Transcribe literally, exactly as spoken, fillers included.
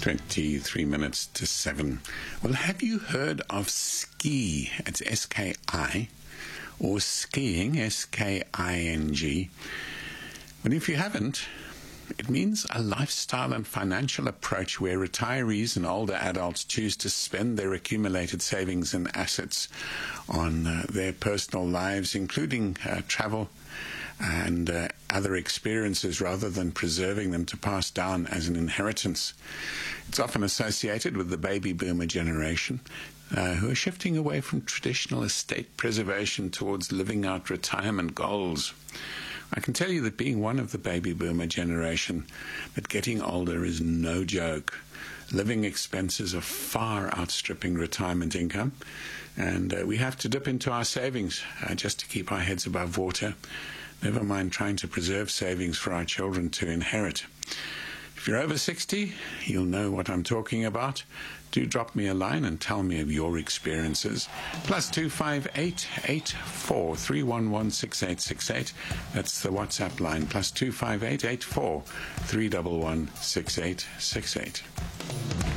twenty-three minutes to seven. Well, have you heard of ski? It's S K I, or skiing, S K I N G. But if you haven't, it means a lifestyle and financial approach where retirees and older adults choose to spend their accumulated savings and assets on uh, their personal lives, including uh, travel and uh, other experiences, rather than preserving them to pass down as an inheritance. It's often associated with the baby boomer generation, uh, who are shifting away from traditional estate preservation towards living out retirement goals. I can tell you that being one of the baby boomer generation, that getting older is no joke. Living expenses are far outstripping retirement income, and uh, we have to dip into our savings uh, just to keep our heads above water. Never mind trying to preserve savings for our children to inherit. If you're over sixty, you'll know what I'm talking about. Do drop me a line and tell me of your experiences. Plus two five eight, eight four three one one, six eight six eight. That's the WhatsApp line. Plus two five eight, eight four three one one, six eight six eight.